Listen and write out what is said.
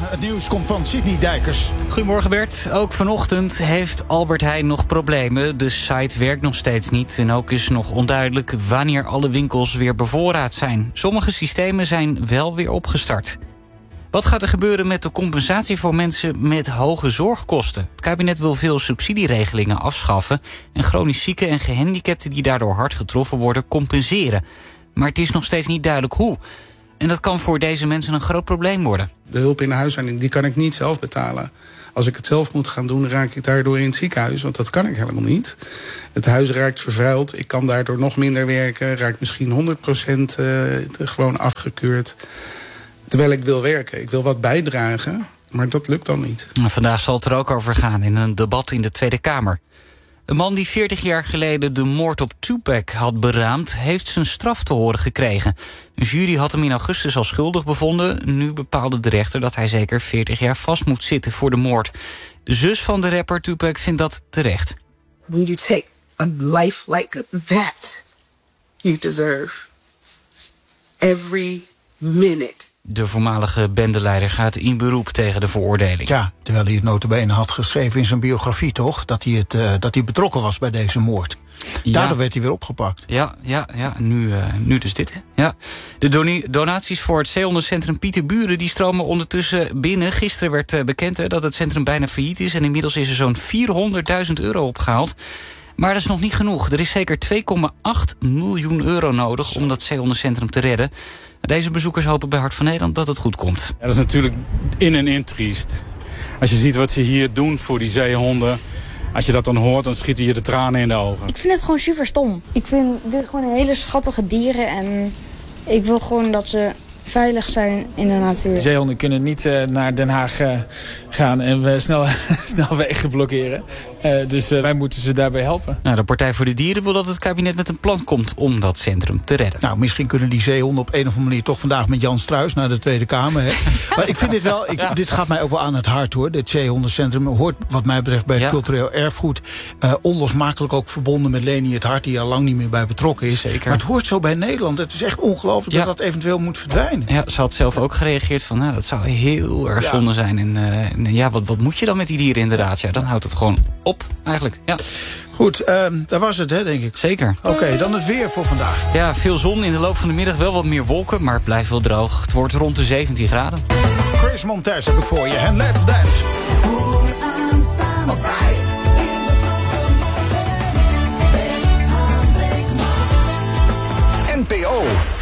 Het nieuws komt van Sidney Dijkers. Goedemorgen Bert. Ook vanochtend heeft Albert Heijn nog problemen. De site werkt nog steeds niet en ook is nog onduidelijk wanneer alle winkels weer bevoorraad zijn. Sommige systemen zijn wel weer opgestart. Wat gaat er gebeuren met de compensatie voor mensen met hoge zorgkosten? Het kabinet wil veel subsidieregelingen afschaffen en chronisch zieken en gehandicapten die daardoor hard getroffen worden compenseren. Maar het is nog steeds niet duidelijk hoe. En dat kan voor deze mensen een groot probleem worden. De hulp in de huishouding, die kan ik niet zelf betalen. Als ik het zelf moet gaan doen, raak ik daardoor in het ziekenhuis. Want dat kan ik helemaal niet. Het huis raakt vervuild. Ik kan daardoor nog minder werken. Raakt misschien 100% gewoon afgekeurd. Terwijl ik wil werken. Ik wil wat bijdragen, maar dat lukt dan niet. Vandaag zal het er ook over gaan in een debat in de Tweede Kamer. Een man die 40 jaar geleden de moord op Tupac had beraamd, heeft zijn straf te horen gekregen. Een jury had hem in augustus al schuldig bevonden. Nu bepaalde de rechter dat hij zeker 40 jaar vast moet zitten voor de moord. De zus van de rapper Tupac vindt dat terecht. When you take a life like that, you deserve every minute. De voormalige bendeleider gaat in beroep tegen de veroordeling. Ja, terwijl hij het nota bene had geschreven in zijn biografie, toch? Dat hij betrokken was bij deze moord. Ja. Daardoor werd hij weer opgepakt. Ja. Nu dus dit. Hè? Ja. De donaties voor het zeehondencentrum Pieterburen die stromen ondertussen binnen. Gisteren werd bekend dat het centrum bijna failliet is. En inmiddels is er zo'n €400.000 opgehaald. Maar dat is nog niet genoeg. Er is zeker €2,8 miljoen nodig om dat zeehondencentrum te redden. Deze bezoekers hopen bij Hart van Nederland dat het goed komt. Ja, dat is natuurlijk in en intriest. Als je ziet wat ze hier doen voor die zeehonden. Als je dat dan hoort, dan schieten je de tranen in de ogen. Ik vind het gewoon super stom. Ik vind dit gewoon hele schattige dieren. En ik wil gewoon dat ze veilig zijn in de natuur. Zeehonden kunnen niet naar Den Haag gaan en we snel wegen blokkeren. Dus wij moeten ze daarbij helpen. Nou, de Partij voor de Dieren wil dat het kabinet met een plan komt om dat centrum te redden. Nou, misschien kunnen die zeehonden op een of andere manier toch vandaag met Jan Struijs naar de Tweede Kamer. Hè? Maar ik vind dit wel, dit gaat mij ook wel aan het hart hoor. Dit zeehondencentrum hoort wat mij betreft bij het cultureel erfgoed. Onlosmakelijk ook verbonden met Leni het Hart, die al lang niet meer bij betrokken is. Zeker. Maar het hoort zo bij Nederland. Het is echt ongelooflijk dat dat eventueel moet verdwijnen. Ja, ze had zelf ook gereageerd van, nou, dat zou heel erg zonde zijn. En wat moet je dan met die dieren inderdaad? Ja, dan houdt het gewoon op, eigenlijk. Ja. Goed, daar was het, hè, denk ik. Zeker. Oké, dan het weer voor vandaag. Ja, veel zon in de loop van de middag, wel wat meer wolken, maar het blijft wel droog. Het wordt rond de 17 graden. Chris Montez heb ik voor je en Let's Dance. NPO